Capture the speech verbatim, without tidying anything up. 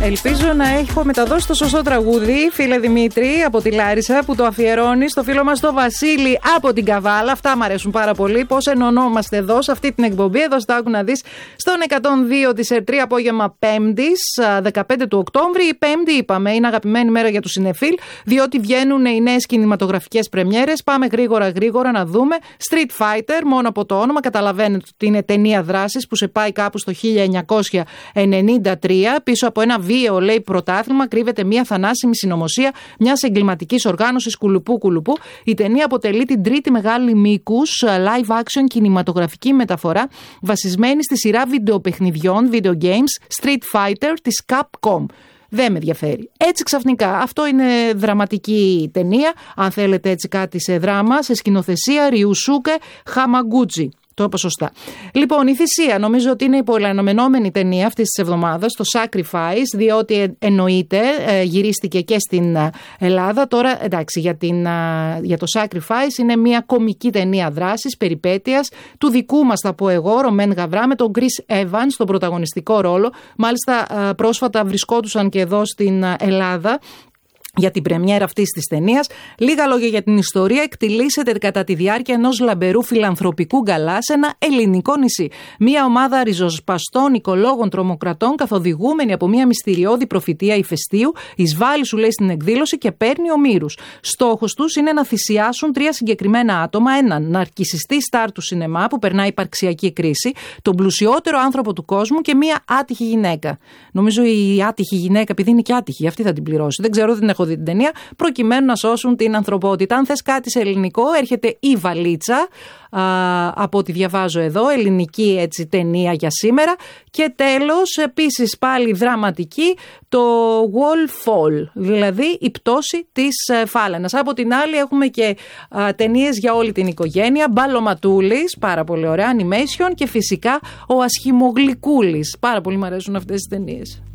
Ελπίζω να έχω μεταδώσει το σωστό τραγούδι, φίλε Δημήτρη από τη Λάρισα, που το αφιερώνει στο φίλο μας το Βασίλη από την Καβάλα. Αυτά μου αρέσουν πάρα πολύ. Πώς ενωνόμαστε εδώ σε αυτή την εκπομπή. Εδώ στο άκου να δεις στον εκατόν δύο της ΕΡΤ τρία απόγευμα Πέμπτης, δεκαπέντε του Οκτώβρη. Η Πέμπτη, είπαμε, είναι αγαπημένη μέρα για τους συνεφίλ, διότι βγαίνουν οι νέες κινηματογραφικές πρεμιέρες. Πάμε γρήγορα γρήγορα να δούμε. Street Fighter, μόνο από το όνομα καταλαβαίνετε ότι είναι ταινία δράσης που σε πάει κάπου στο χίλια εννιακόσια ενενήντα τρία. Πίσω από ένα βίαιο, λέει, πρωτάθλημα κρύβεται μια θανάσιμη συνωμοσία μιας εγκληματικής οργάνωσης κουλουπού κουλουπού. Η ταινία αποτελεί την τρίτη μεγάλη μήκους live action κινηματογραφική μεταφορά βασισμένη στη σειρά βιντεοπαιχνιδιών, video games, Street Fighter της Capcom. Δεν με ενδιαφέρει. Έτσι ξαφνικά. Αυτό είναι δραματική ταινία. Αν θέλετε έτσι κάτι σε δράμα, σε σκηνοθεσία Ριουσούκε Χαμαγκούτζι. Το είπα σωστά. Λοιπόν, η Θυσία νομίζω ότι είναι η πολυαναμενόμενη ταινία αυτής της εβδομάδας, το Sacrifice, διότι εννοείται γυρίστηκε και στην Ελλάδα. Τώρα, εντάξει, για, την, για το Sacrifice είναι μια κομική ταινία δράσης, περιπέτειας, του δικού μας, θα πω εγώ, Ρομέν Γαβρά, με τον Chris Evans στον πρωταγωνιστικό ρόλο. Μάλιστα, πρόσφατα βρισκόντουσαν και εδώ στην Ελλάδα για την πρεμιέρα αυτής της ταινίας. Λίγα λόγια για την ιστορία. Εκτιλήσεται κατά τη διάρκεια ενός λαμπερού φιλανθρωπικού γκαλά σε ένα ελληνικό νησί. Μία ομάδα ριζοσπαστών οικολόγων τρομοκρατών, καθοδηγούμενη από μία μυστηριώδη προφητεία ηφαιστείου, εισβάλλει, σου λέει, στην εκδήλωση και παίρνει ομήρους. Στόχος τους είναι να θυσιάσουν τρία συγκεκριμένα άτομα: έναν ναρκισσιστή στάρ του σινεμά που περνάει υπαρξιακή κρίση, τον πλουσιότερο άνθρωπο του κόσμου και μία άτυχη γυναίκα. Νομίζω η άτυχη γυναίκα, επειδή είναι και άτυχη, αυτή θα την πληρώσει. Δεν ξέρω, δεν έχω δει την ταινία, προκειμένου να σώσουν την ανθρωπότητα. Αν θες κάτι σε ελληνικό, έρχεται η Βαλίτσα, α, από ό,τι διαβάζω εδώ, ελληνική έτσι ταινία για σήμερα. Και τέλος, επίσης πάλι δραματική, το Wall Fall, δηλαδή η πτώση της φάλαινας. Από την άλλη έχουμε και α, ταινίες για όλη την οικογένεια, Μπαλωματούλης, πάρα πολύ ωραία, animation, και φυσικά ο Ασχημογλυκούλης. Πάρα πολύ μου αρέσουν αυτές τις ταινίες.